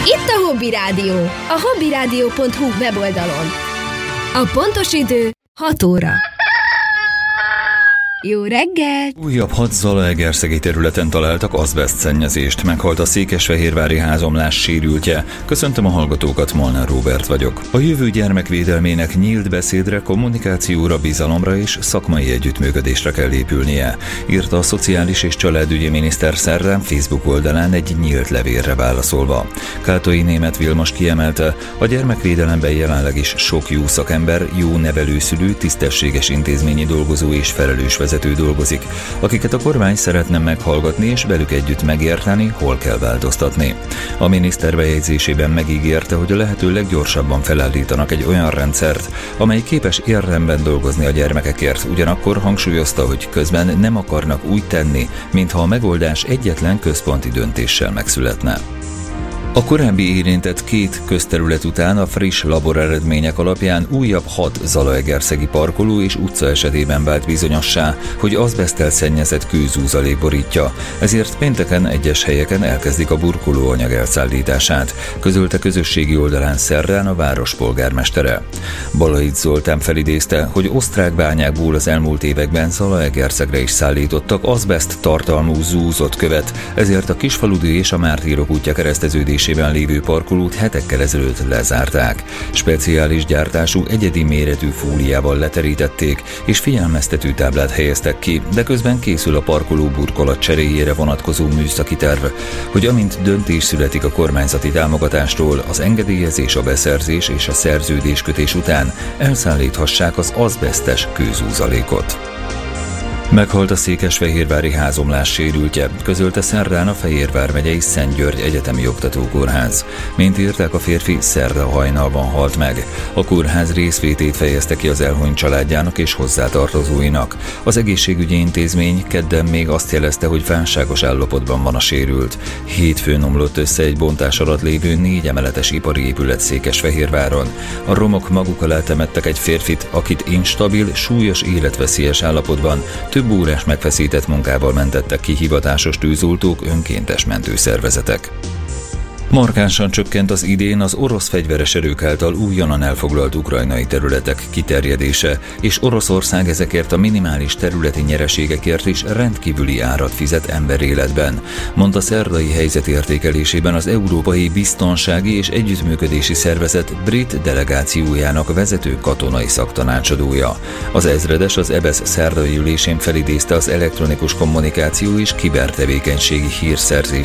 Itt a Hobby Rádió, a hobbyradio.hu weboldalon. A pontos idő 6 óra. Jó reggelt! Újabb 6 zalaegerszegi területen találtak azbesztszennyezést. Meghalt a székesfehérvári házomlás sérültje. Köszöntöm a hallgatókat, Molnár Róbert vagyok. A jövő gyermekvédelmének nyílt beszédre, kommunikációra, bizalomra és szakmai együttműködésre kell épülnie, írta a Szociális és Családügyi Miniszter szerdán Facebook oldalán egy nyílt levélre válaszolva. Kátai Németh Vilmos kiemelte, a gyermekvédelemben jelenleg is sok jó szakember, jó nevelőszülő, tisztességes intézményi dolgozó és felelős vezető dolgozik, akiket a kormány szeretne meghallgatni és velük együtt megérteni, hol kell változtatni. A miniszter bejegyzésében megígérte, hogy a lehető leggyorsabban felállítanak egy olyan rendszert, amely képes érdemben dolgozni a gyermekekért, ugyanakkor hangsúlyozta, hogy közben nem akarnak úgy tenni, mintha a megoldás egyetlen központi döntéssel megszületne. A korábbi érintett 2 közterület után a friss laboreredmények alapján újabb 6 zalaegerszegi parkoló és utca esetében vált bizonyossá, hogy azbeszttel szennyezett kőzúzalék borítja, ezért pénteken egyes helyeken elkezdik a burkolóanyag elszállítását, közölte közösségi oldalán szerdán a város polgármestere. Balait Zoltán felidézte, hogy osztrák bányákból az elmúlt években Zalaegerszegre is szállítottak azbeszt tartalmú zúzott követ, ezért a Kisfaludy és a Mártírok útja kereszteződésében lévő parkolót hetekkel ezelőtt lezárták. Speciális gyártású, egyedi méretű fóliával leterítették, és figyelmeztető táblát helyeztek ki, de közben készül a parkoló burkolat cseréjére vonatkozó műszaki terv, hogy amint döntés születik a kormányzati támogatástól, az engedélyezés, a beszerzés és a szerződéskötés után elszállíthassák az azbesztes kőzúzalékot. Meghalt a székesfehérvári házomlás sérültje, közölte szerdán a Fehérvár megyei Szent György Egyetemi Oktatókórház. Mint írták, a férfi szerda hajnalban halt meg. A kórház részvétét fejezte ki az elhunyt családjának és hozzátartozóinak. Az egészségügyi intézmény kedden még azt jelezte, hogy válságos állapotban van a sérült. Hétfőn omlott össze egy bontás alatt lévő 4 emeletes ipari épület Székesfehérváron. A romok maguk alá temettek egy férfit, akit instabil, súlyos életveszélyes állapotban több órás megfeszített munkával mentettek ki hivatásos tűzoltók, önkéntes mentőszervezetek. Markánsan csökkent az idén az orosz fegyveres erők által újonnan elfoglalt ukrajnai területek kiterjedése, és Oroszország ezekért a minimális területi nyereségekért is rendkívüli árat fizet emberéletben, mondta szerdai helyzetértékelésében az Európai Biztonsági és Együttműködési Szervezet brit delegációjának vezető katonai szaktanácsadója. Az ezredes az EBESZ szerdai ülésén felidézte az elektronikus kommunikáció és kibertevékenységi hírszerzés